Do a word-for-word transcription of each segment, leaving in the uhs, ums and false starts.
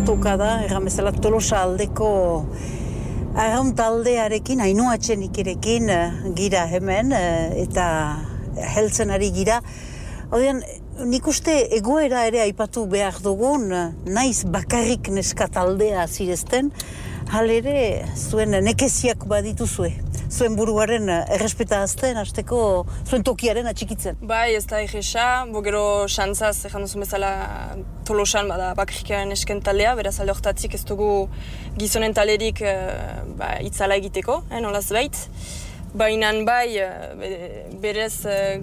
Ostoka da, erran bezala Tolosa aldeko arraun taldearekin, Ainhoa Etxenikerekin gira hemen, eta heltzen ari gira. Odean, nik uste egoera ere aipatu behar dugun, naiz bakarrik neska taldea zirezten, halere zuen nekeziak badituzue. Zuen buruaren errespetazten, hasteko zuen tokiaren atxikitzen. Bai, ez da egesa, bo gero xantzaz, ezan duzun bezala Tolosan bada bakarrikan esken taldea, beraz alde hortatik ez dugu gizonen talerik ba, itzala egiteko, eh, nolaz bait. Baina bai, berez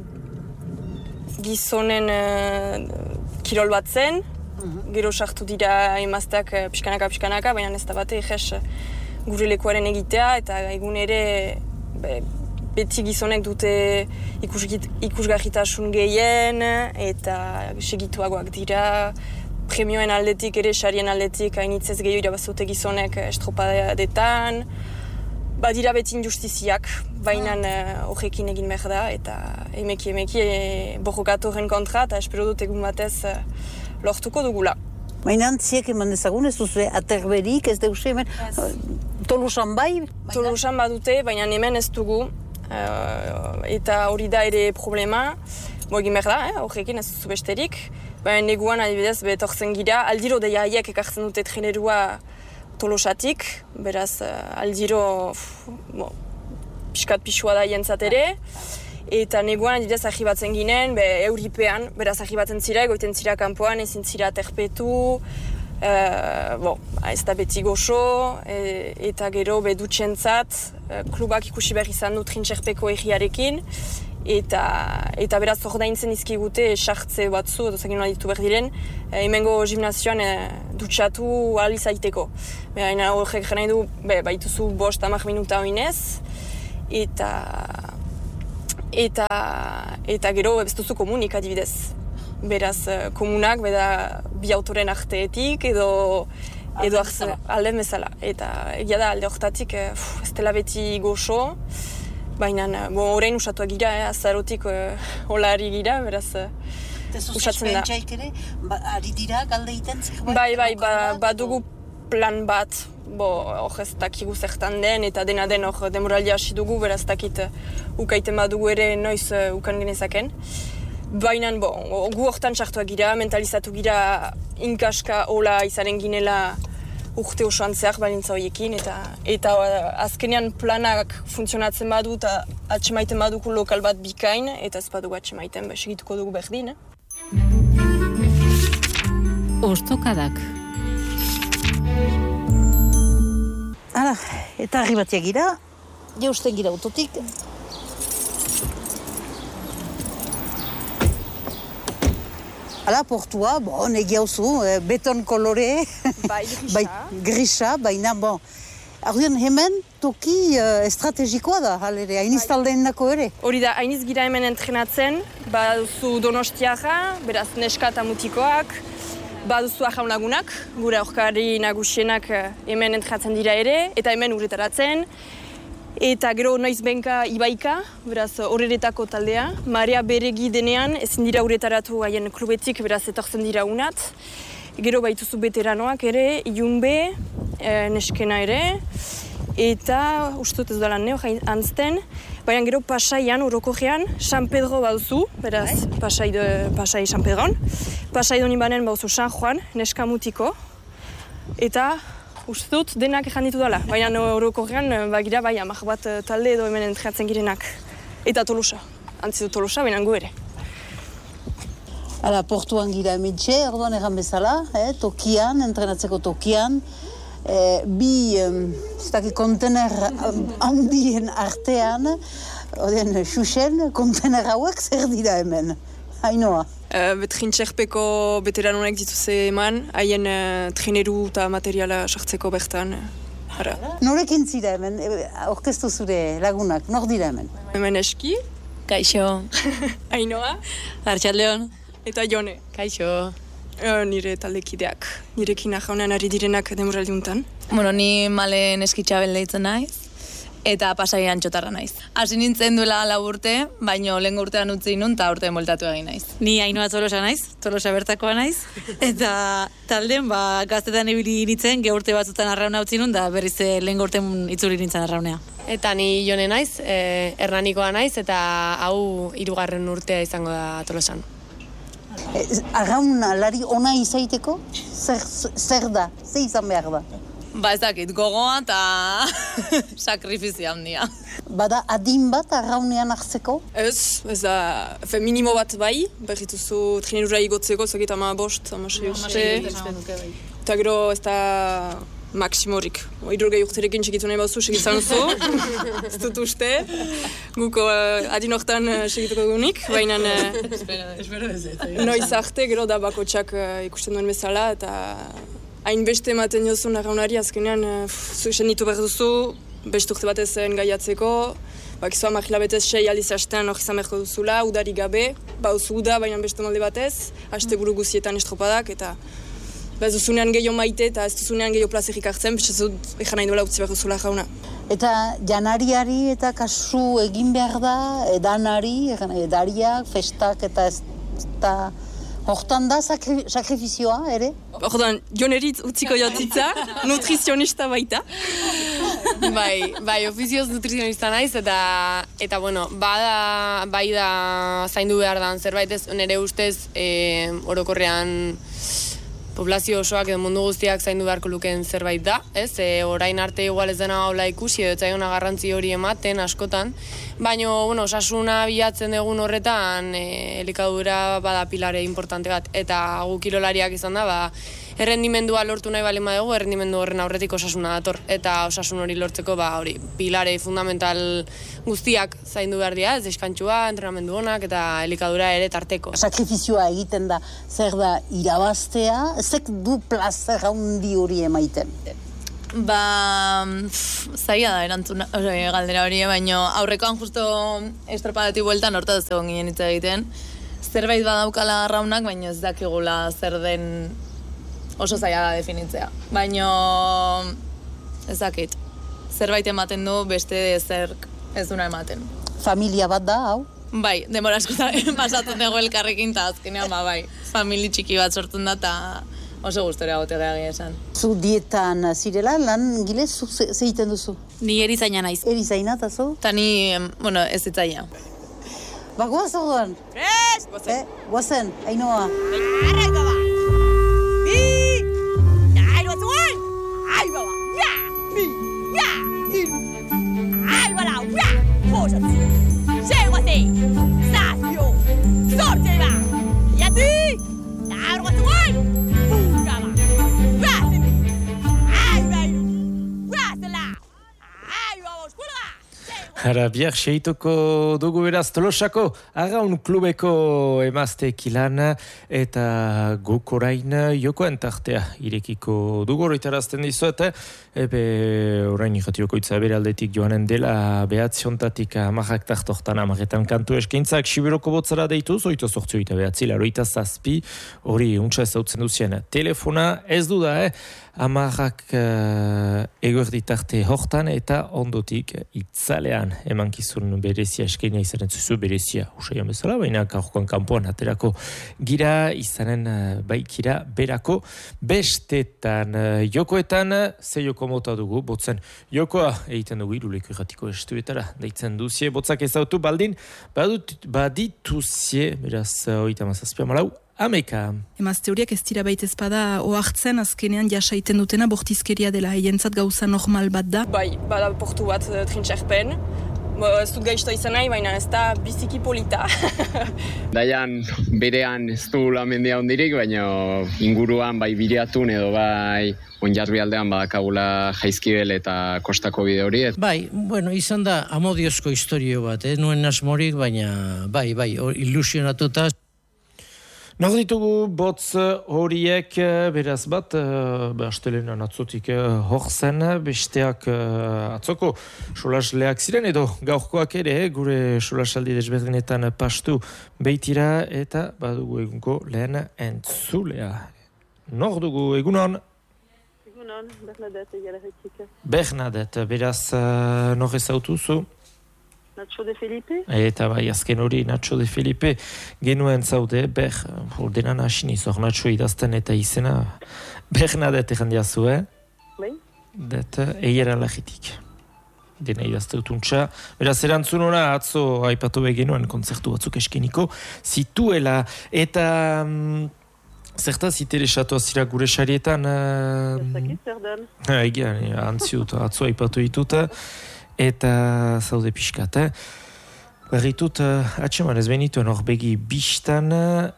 gizonen kirol bat zen, gero sartu dira emazteak pixkanaka, pixkanaka, baina ez da bate eges gure lekuaren egitea, eta egun ere be, beti gizonek dute ikus, ikusgarritasun gehien, eta segituagoak dira, premioen aldetik ere, sarien aldetik, hainitzez gehiago irabazute gizonek estropadetan, badira beti injustiziak, baina horrekin egin behar da, eta emeki emeki e, borrokatorren kontra, eta espero dut egun batez e, lortuko dugula. Baina antziek eman dezagun, ez duzue aterberik, ez deuse hemen, Tolosan bai? Tolosan badute, baina hemen ez dugu, uh, eta hori da ere problema, bo egin behar da, eh, horrekin ez duzu besterik, baina neguan adibidez betortzen gira, aldiro deia haiek ekartzen dute trenerua Tolosatik, beraz uh, aldiro bo, piskat pixua da jentzat ere, eta neguan adibidez ahibatzen ginen, be, euripean, beraz ahibatzen zira, egoiten zira kanpoan, ezin zira terpetu, Uh, bo, ez da beti goxo, e, eta gero bedutxentzat, uh, klubak ikusi behar izan du Trintxerpeko egiarekin, eta, eta beraz ordaintzen izkigute sartze batzu, edo zakin nola ditu behar diren, e, hemengo gimnazioan e, dutxatu ahal izaiteko. Baina horrek jena du, be, baituzu bost amak minuta oinez, eta, eta, eta gero ez duzu komunik adibidez. Beraz, komunak, beda bi autoren arteetik, edo, edo alde bezala. Eta egia da, alde horretatik, ez dela beti goxo, baina orain usatuak gira, eh, azarotik eh, holari gira, beraz, usatzen da. Pentsaik ere, ba, ari dira galde iten zerbait? Bai, bai, ba, badugu plan bat, bo, hor ez dakigu zertan den, eta dena den hor demoraldia hasi dugu, beraz dakit ukaiten badugu ere noiz uh, ukan genezaken. Baina, bo, gu hortan txartuak gira, mentalizatu gira inkaska hola izanen ginela urte osoan zehar balintza horiekin, eta, eta azkenean planak funtzionatzen badu eta atxemaiten baduku lokal bat bikain, eta ez badugu atxemaiten, ba, segituko dugu berdin. Eh? Ostokadak. Hala, eta harri batiak gira, jausten gira autotik. Hala, portua, bon, egia hauzu, beton kolore, bai, grisa. bai, grisa, baina, bon, arduan hemen toki uh, estrategikoa da, halere, hainiz taldeen dako ere. Hori da, hainiz gira hemen entrenatzen, baduzu Donostiaga, beraz neska eta mutikoak, baduzu ajaun lagunak, gure aurkari nagusienak hemen entrenatzen dira ere, eta hemen urretaratzen, eta gero noiz benka Ibaika, beraz horretako taldea. Marea beregi denean, ezin dira urretaratu haien klubetik, beraz etortzen dira unat. Gero baituzu veteranoak ere, Iunbe, e, neskena ere, eta ustut ez dela neo antzten. Baina gero Pasaian, orokorrean, San Pedro baduzu, beraz Pasai, de, Pasai San Pedron. Pasai doni banen bauzu San Juan, neska mutiko. Eta uste dut denak ezan ditu dela, baina orokorrean bagira bai amak bat talde edo hemen entrenatzen girenak. Eta Tolosa, antzitu Tolosa, baina gu ere. Hala, portuan gira emitxe, orduan egan bezala, eh, tokian, entrenatzeko tokian, eh, bi, ez daki, kontener handien artean, oden, xuxen, kontener hauek zer dira hemen, Ainhoa. Uh, Trintxerpeko veteranonek dituze eman, haien uh, treneru eta materiala sartzeko bertan. Ara. Norekin zira hemen, orkestu zure lagunak, nor dira hemen? Hemen Eski. Kaixo. Ainhoa. Artxaldeon. Eta Jone. Kaixo. Uh, nire taldekideak, nirekin ahaunean ari direnak demoraldiuntan. Bueno, ni Malen Eskitxabel deitzen naiz. eta Pasaian txotarra naiz. Hasi nintzen duela lau urte, baino lehen urtean utzi nun eta urte moltatu egin naiz. Ni Ainhoa Tolosa naiz, Tolosa bertakoa naiz, eta talden ba, gaztetan ibili nintzen, ge urte batzutan arrauna utzi nun, da berriz lehen urtean itzuli nintzen arraunea. Eta ni Jone naiz, eh, Hernanikoa naiz, eta hau hirugarren urtea izango da Tolosan. Arraunalari ona izaiteko, zer, zer da, zer izan behar da? Ba ez dakit, gogoa eta sakrifizio handia. Bada adin bat arraunean hartzeko? Ez, ez da, fe minimo bat bai, berrituzu trinurra igotzeko, zakit ama bost, ama sei urte. Eta gero ez da maksimorik. Irurgei urterekin segitu nahi bauzu, segitzen zu, ez dut uste. Guko uh, adin hortan uh, segituko dugunik, baina uh, noiz arte gero da bakotxak uh, ikusten duen bezala, eta hainbeste ematen jozun arraunari azkenean uh, zuzen ditu behar duzu, beste urte batez engaiatzeko, bakizu amak hilabetez sei aldiz hastean hori izan beharko duzula, udari gabe, bauzu uda, baina beste molde batez, haste buru guzietan estropadak, eta ba, ez duzunean gehiago maite eta ez duzunean gehiago plazerik hartzen, beste zut ekan nahi duela utzi behar duzula jauna. Eta janariari eta kasu egin behar da, edanari, edariak, festak eta ez da... Hortan da sakri, sakrifizioa, ere? Hortan, jonerit utziko jatitza, nutrizionista baita. bai, bai, ofizioz nutrizionista naiz, eta, eta bueno, bada, bai da zaindu behar dan zerbait ez, nire ustez, e, orokorrean poblazio osoak edo mundu guztiak zaindu beharko lukeen zerbait da, ez? E, orain arte igual ez dena hola ikusi edo etzaiona garrantzi hori ematen askotan, baina, bueno, osasuna bilatzen egun horretan e, elikadura bada pilare importante bat, eta gu kirolariak izan da, ba, errendimendua lortu nahi balen badugu, errendimendu horren aurretik osasuna dator, eta osasun hori lortzeko, ba, hori, pilare fundamental guztiak zaindu behar dira, ez deskantzua, entrenamendu onak, eta elikadura ere tarteko. Sakrifizioa egiten da, zer da irabaztea, zek du plazer handi hori emaiten? Ba, pff, zaila da erantzuna, ose, galdera hori, baina aurrekoan justo estropadati bueltan horta dut egon ginen hitz egiten. Zerbait badaukala arraunak, baina ez dakigula zer den oso zaila da definitzea. Baina ez dakit, zerbait ematen du beste zer ez duna ematen. Familia bat da, hau? Bai, demora askotan pasatzen dugu elkarrekin, eta azkenean, ba, bai, famili txiki bat sortzen da, eta oso gustora gote gehiagia esan. Zu dietan zirela, lan gilez, zu ze egiten duzu? Ni erizaina naiz. Erizaina, eta zu? Eta ni, bueno, ez zitzaia. Ba, goaz orduan? Prest! Guazen. Eh, guazen, Ainhoa. Arrega ba! Bi! Ai, lo zuen! Ai, ba ba! Ya! Bi! Ya! Hiru! Ai, ba la! Ya! Posa! Sei guazi! Zazio! Zortze ba! Iatzi! Arro zuen! Buka ba! Guazen! Ai, ba hiru! Guazela! Ai, ba boskula! Hara, biar seituko dugu beraz Tolosako Arraun klubeko emaztekilan eta guk orain jokoen tartea irekiko dugu horretarazten dizuet, ebe orain irratioko itza bere aldetik joanen dela behatziontatik amarrak tartortan amarretan kantu eskaintzak Sibiroko botzara deitu, zoito sortzio eta behatzi, laroita zazpi, hori untsa ezautzen duzien telefona, ez du da, eh? Amarrak uh, eguerditarte hortan eta ondotik itzalean emankizun berezia eskaina izanen zuzu berezia usaian bezala, baina gaurkoan kanpoan aterako gira izanen uh, baikira berako bestetan uh, jokoetan ze joko mota dugu, botzen jokoa egiten dugu iruleko irratiko estuetara deitzen duzie, botzak ezautu baldin badut, badituzie beraz oita mazazpia malau Ameka. Emazte horiek ez dira baita ezpada oartzen azkenean jasaiten dutena bortizkeria dela, hientzat gauza normal bat da. Bai, bada portu bat uh, trintxerpen. Ez dut gaizto izan nahi, baina ez da biziki polita. Daian berean ez du lamendia hondirik, baina inguruan bai bireatun edo bai onjarbi aldean badakagula jaizkibel eta kostako bide hori. Bai, bueno, izan da amodiozko historio bat, eh? Nuen asmorik, baina bai, bai, ilusionatuta. Nor ditugu botz horiek beraz bat, uh, astelenan atzotik uh, hor zen, besteak uh, atzoko solasleak ziren edo gaurkoak ere, gure solasaldi desberdinetan pastu beitira eta badugu egunko lehen entzulea. Nor dugu egunon? Egunon. egunon, Bernadette egalarretxika. Bernadette, beraz, uh, nor ezautuzu? Nacho de Felipe? Eta bai, azken hori, Nacho de Felipe, genuen zaude, ber, ordenan asiniz, hor Nacho idazten eta izena, Bernadette jandiazu, eh? Bai? Det, eiera lagitik. Dena idazte utuntza. Beraz, erantzun hona, atzo aipatu begenuen kontzertu batzuk eskeniko, zituela, eta... Um, zertaz interesatu azira gure sarietan... Uh, Ezakit, zer den? Egian, antziut, atzo aipatu dituta, eta zaude pixkat, eh? Berritut, uh, atxeman ez benituen hor begi biztan,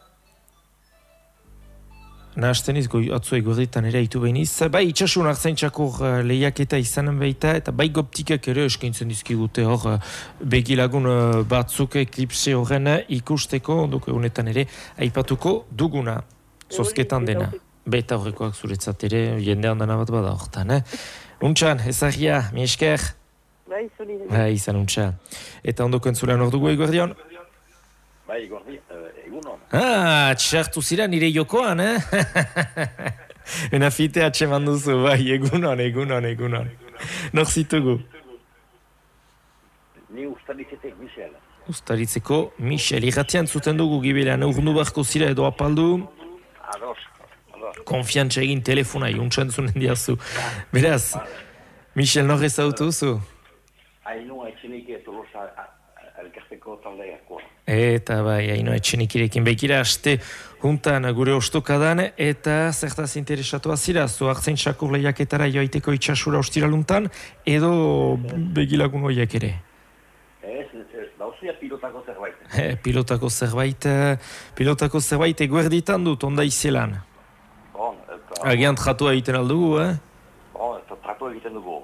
nahazten iz, atzo egorditan ere haitu behiniz. Bai, itxasun hartzaintxakur uh, lehiaketa izanen baita, eta bai goptikak ere eskaintzen dizkigute hor uh, begilagun uh, batzuk eklipse horren ikusteko, ondoko egunetan ere aipatuko duguna, zozketan dena. Beta horrekoak zuretzat ere, jende handana bat bada horretan, eh? Untxan, ezagia, mi esker? Bai, zuri. Bai, izan untxa. Eta ondoko entzulean hor dugu eguerdion? Bai, gordi, egunon. Ah, txartu zira nire jokoan, eh? Ena fite atxeman duzu, bai, egunon, egunon, egunon. Nor zitugu? Ni ustaritzetek Michel. Ustaritzeko Michel. Irratian zuten dugu gibilean, urnu barko zira edo apaldu? Ados, ados. Konfiantza egin telefona, juntxan zunen diazu. Beraz, Michel, nor ezautu zu? Hainu etxenik Tolosa elkarteko taldeakoa. Eta bai, haino etxenikirekin behikira haste juntan gure ostokadan, eta zertaz interesatu azira, zo hartzen txakur lehiaketara joaiteko itxasura ostiraluntan, edo begilagun horiek ere? Ez, ez, dauzia pilotako zerbait. E, pilotako zerbait, pilotako zerbait eguerditan dut, onda izelan. Bon, eta... Agian tratua egiten aldugu, eh? Bon, eta tratua egiten dugu,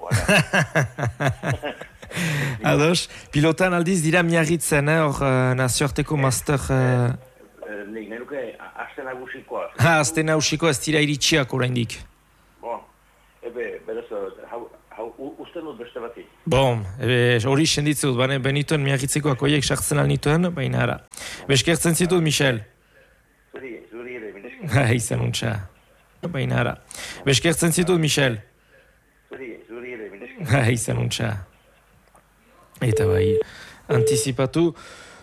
Ados, pilotan aldiz dira miarritzen, eh, hor uh, nazioarteko master... Uh... Nik, neruke, aste nagusikoa. Ha, aste nagusikoa ez dira iritsiak oraindik. Bon, ebe, berez, hau, hau, uste dut beste bati. Bon, ebe, hori senditzut, bane, benituen miarritzekoak oiek sartzen alnituen, baina ara. Beskertzen zitut, Michel? Zuri, zuri ere, mineski. Ha, izan untxa. Baina ara. Beskertzen zitut, Michel? Zuri, zuri ere, mineski. Ha, izan untxa. Eta bai, antizipatu